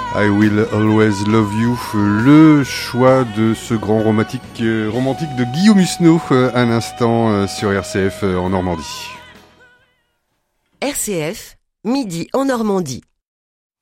I Will Always Love You, le choix de ce grand romantique de Guillaume Husneau à l'instant sur RCF en Normandie. RCF, midi en Normandie.